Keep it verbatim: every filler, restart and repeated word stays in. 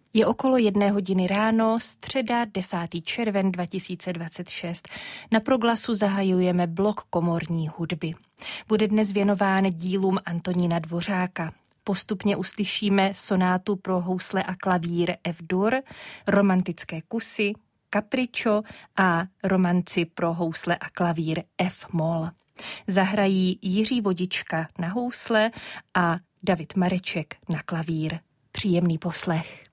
Je okolo jedné hodiny ráno, středa desátý červen dva tisíce dvacet šest. Na Proglasu zahajujeme blok komorní hudby. Bude dnes věnován dílům Antonína Dvořáka. Postupně uslyšíme sonátu pro housle a klavír F-dur, romantické kusy, kapričo a romanci pro housle a klavír F-moll. Zahrají Jiří Vodička na housle a David Mareček na klavír. Příjemný poslech.